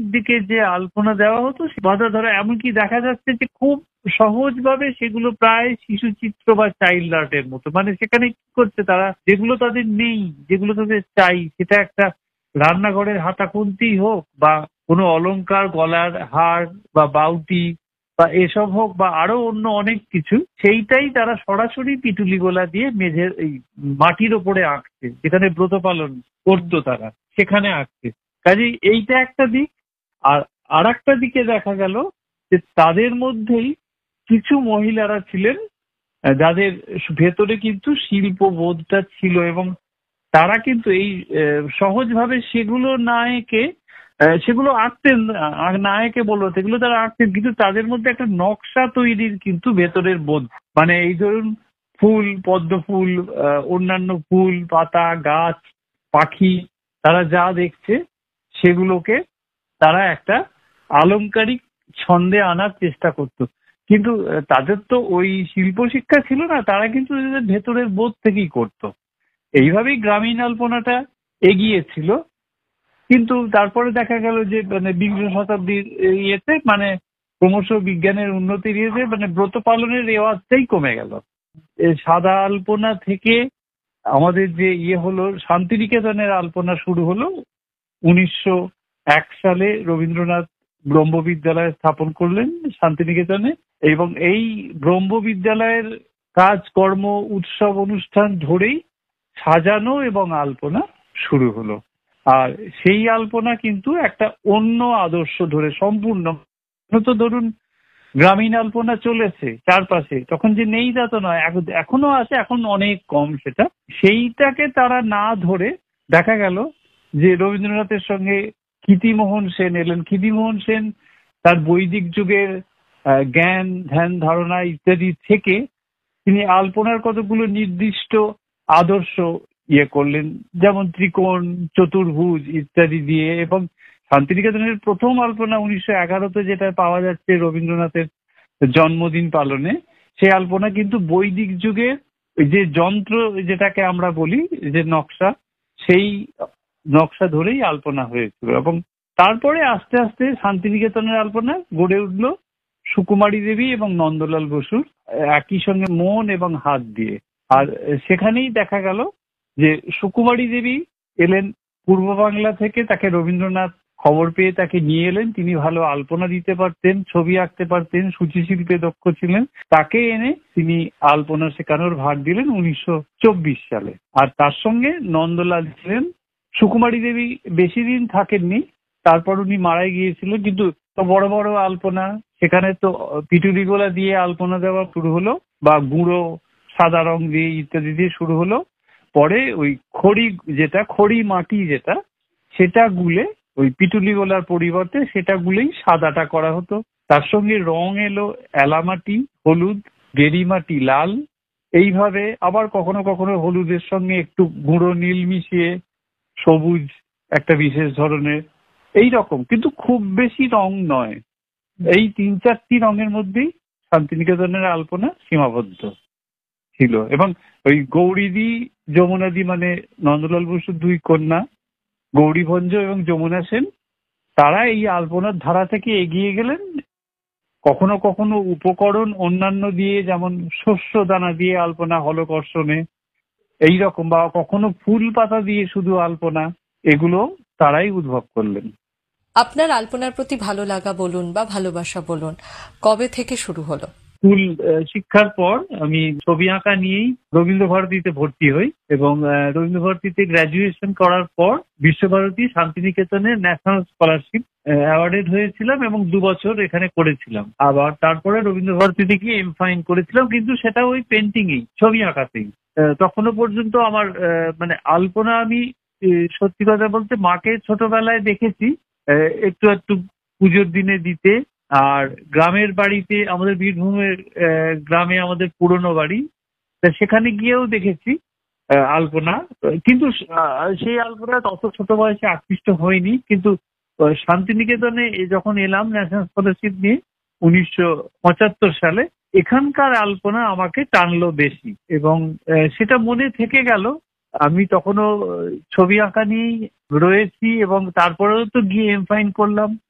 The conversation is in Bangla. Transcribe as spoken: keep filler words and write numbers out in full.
দিকে যে আলপনা দেওয়া হতো বাধা ধরা, এমনকি দেখা যাচ্ছে যে খুব সহজভাবে সেগুলো প্রায় শিশু চিত্র বা চাইল্ড আর্টের মতো। মানে সেখানে কি করছে তারা, যেগুলো তাদের নেই, যেগুলো তাদের চাই, সেটা একটা রান্নাঘরের হাতাখুন্তি হোক বা কোনো অলংকার, গলার হার বা বাউটি বা এসব হোক বা আরো অন্য অনেক কিছু, সেইটাই তারা সরাসরি পিটুলি গোলা দিয়ে মেঝের এই মাটির ওপরে আঁকছে, যেখানে ব্রত পালন করতো তারা সেখানে আঁকছে। কাজেই এইটা একটা দিক। আর আর একটা দিকে দেখা গেল যে তাদের মধ্যেই কিছু মহিলারা ছিলেন যাদের ভেতরে কিন্তু শিল্পবোধটা ছিল, এবং তারা কিন্তু এই সহজভাবে সেগুলো না এঁকে, সেগুলো আঁকতেন না এঁকে বলবো, সেগুলো তারা আঁকতেন, কিন্তু তাদের মধ্যে একটা নকশা তৈরির কিন্তু ভেতরের বোধ। মানে এই ধরুন ফুল, পদ্ম ফুল, অন্যান্য ফুল, পাতা, গাছ, পাখি, তারা যা দেখছে সেগুলোকে তারা একটা আলংকারিক ছন্দে আনার চেষ্টা করতো। কিন্তু তাদের তো ওই শিল্প শিক্ষা ছিল না, তারা কিন্তু ভেতরের বোধ থেকেই করতো। এইভাবেই গ্রামীণ আলপনাটা এগিয়েছিল। কিন্তু তারপরে দেখা গেল যে মানে বিংশ শতাব্দীর ইয়েতে মানে ক্রমশ বিজ্ঞানের উন্নতির ইয়েতে মানে ব্রত পালনের রেওয়াজটাই কমে গেল। সাদা আলপনা থেকে আমাদের যে ইয়ে হলো, শান্তিনিকেতনের আলপনা শুরু হলো উনিশশো এক সালে। রবীন্দ্রনাথ ব্রহ্ম বিদ্যালয় স্থাপন করলেন শান্তিনিকেতনে, এবং এই ব্রহ্ম বিদ্যালয়ের কাজকর্ম, উৎসব অনুষ্ঠান ধরেই সাজানো এবং আলপনা শুরু হলো। আর সেই আলপনা কিন্তু একটা অন্য আদর্শ ধরে সম্পূর্ণ, তো ধরুন গ্রামীণ আলপনা চলেছে চারপাশে, তখন যে নেই তা তো নয়, এখনো আছে, এখন অনেক কম সেটা। সেইটাকে তারা না ধরে দেখা গেল যে রবীন্দ্রনাথের সঙ্গে ক্ষিতিমোহন সেন এলেন। ক্ষিতিমোহন সেন তার বৈদিক যুগের জ্ঞান, ধ্যান, ধারণা ইত্যাদি থেকে তিনি আলপনার কতগুলো নির্দিষ্ট আদর্শ ইয়ে করলেন, যেমন ত্রিকোণ, চতুর্ভুজ ইত্যাদি দিয়ে। এবং শান্তিনিকেতনের প্রথম আলপনা উনিশশো এগারোতে যেটা পাওয়া যাচ্ছে রবীন্দ্রনাথের জন্মদিন পালনে, সেই আলপনা কিন্তু বৈদিক যুগের যে যন্ত্র যেটাকে আমরা বলি যে নকশা, সেই নকশা ধরেই আলপনা হয়েছিল। এবং তারপরে আস্তে আস্তে শান্তিনিকেতনের আলপনা গড়ে উঠল সুকুমারী দেবী এবং নন্দলাল বসুর একই সঙ্গে মন এবং হাত দিয়ে। আর সেখানেই দেখা গেল যে সুকুমারী দেবী এলেন পূর্ব বাংলা থেকে, তাকে রবীন্দ্রনাথ খবর পেয়ে তাকে নিয়ে এলেন। তিনি ভালো আলপনা দিতে পারতেন, ছবি আঁকতে পারতেন, সূচিশিল্পে দক্ষ ছিলেন। তাকে এনে তিনি আলপনা শেখানোর ভার দিলেন উনিশশো চব্বিশ সালে। আর তার সঙ্গে নন্দলাল ছিলেন। সুকুমারী দেবী বেশি দিন থাকেননি, তারপর উনি মারাই গিয়েছিলেন। কিন্তু বড় বড় আলপনা, সেখানে তো পিটুলি গোলা দিয়ে আলপনা দেওয়া শুরু হলো, বা গুঁড়ো সাদা রং দিয়ে ইত্যাদি দিয়ে শুরু হলো। পরে ওই খড়ি, যেটা খড়ি মাটি যেটা, সেটা গুলে ওই পিটুলি গোলার পরিবর্তে সেটা গুলেই সাদাটা করা হতো। তার সঙ্গে রং এলো এলামাটি, হলুদ, গেরিমাটি, লাল। এইভাবে আবার কখনো কখনো হলুদের সঙ্গে একটু গুঁড়ো নীল মিশিয়ে সবুজ একটা বিশেষ ধরনের, এই রকম। কিন্তু খুব বেশি রং নয়, এই তিন চারটি রঙের মধ্যেই শান্তিনিকেতনের আলপনা সীমাবদ্ধ ছিল। এবং ওই গৌরীদি, যমুনাদি, মানে নন্দলাল বসুর দুই কন্যা গৌরীভঞ্জ এবং যমুনা সেন, তারা এই আলপনার ধারা থেকে এগিয়ে গেলেন। কখনো কখনো উপকরণ অন্যান্য দিয়ে, যেমন শস্য দানা দিয়ে আলপনা, হলকর্ষণে এইরকম, বা কখনো ফুল পাতা দিয়ে শুধু আলপনা, এগুলো তারাই উদ্ভব করলেন। আপনার আলপনার প্রতি ভালো লাগা বলুন বা ভালোবাসা বলুন, কবে থেকে শুরু হলো? স্কুল শিক্ষার পর আমি ছবি আঁকা নিয়েই রবীন্দ্রভারতীতে ভর্তি হই, এবং রবীন্দ্রভারতীতে গ্র্যাজুয়েশন করার পর বিশ্বভারতী শান্তিনিকেতনের ন্যাশনাল স্কলারশিপ অ্যাওয়ার্ডেড হয়েছিলাম, এবং দু বছর এখানে করেছিলাম। আবার তারপরে রবীন্দ্রভারতীতে গিয়ে এম ফাইন করেছিলাম, কিন্তু সেটা ওই পেন্টিং এই ছবি আঁকাতেই। তখনও পর্যন্ত আমার মানে আলপনা, আমি সত্যি কথা বলতে মাকে ছোটবেলায় দেখেছি একটু একটু পুজোর দিনে দিতে। আর গ্রামের বাড়িতে, আমাদের বীরভূমের গ্রামে আমাদের পুরনো বাড়ি, সেখানে গিয়েও দেখেছি আলপনা। কিন্তু সেই আলপনা অত ছোট বয়সে আকৃষ্ট হয়নি। কিন্তু শান্তিনিকেতনে যখন এলাম ন্যাশনাল স্কলারশিপ নিয়ে উনিশশো পঁচাত্তর সালে, এখানকার আলপনা আমাকে টানলো বেশি, এবং সেটা মনে থেকে গেল। আমি তখনও ছবি আঁকা নিয়েই রয়েছি, এবং তারপরেও তো গিয়ে এম ফাইন করলাম।